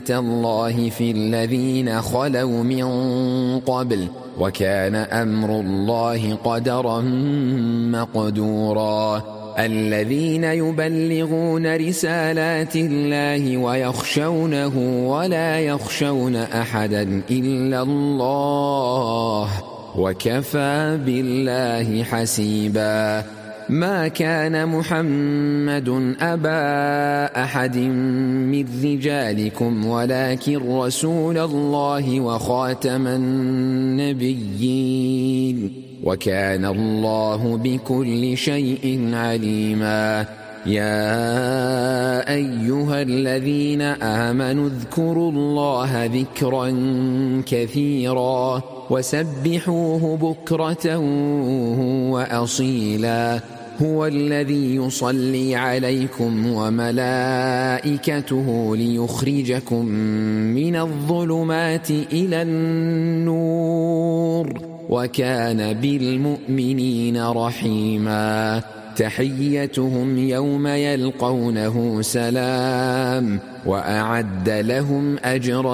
الله في الذين خلوا من قبل وكان أمر الله قدرا مقدورا الذين يبلغون رسالات الله ويخشونه ولا يخشون أحدا إلا الله وكفى بالله حسيبا ما كان محمد أبا أحد من رجالكم ولكن رسول الله وخاتم النبيين وكان الله بكل شيء عليما يا أيها الذين آمنوا اذكروا الله ذكرا كثيرا وسبحوه بكرة وأصيلا هو الذي يصلي عليكم وملائكته ليخرجكم من الظلمات إلى النور وكان بالمؤمنين رحيما تحيتهم يوم يلقونه سلام وأعد لهم أجرا